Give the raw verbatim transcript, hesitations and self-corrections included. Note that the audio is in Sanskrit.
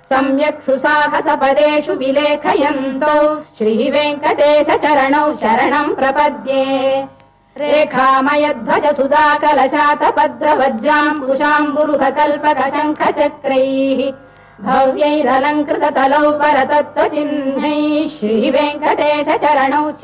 सम्यक् सुसाहसपदेषु विलेखयन्तौ श्रीवेङ्कटेश चरणौ शरणम् प्रपद्ये रेखामयध्वज सुधाकलशातपद्रवज्राम्बुशाम्बुरुहकल्पकशङ्खचक्रैः भव्यैरलङ्कृततलौ परतत्त्वचिह्नैः श्रीवेङ्कटेश चरणौ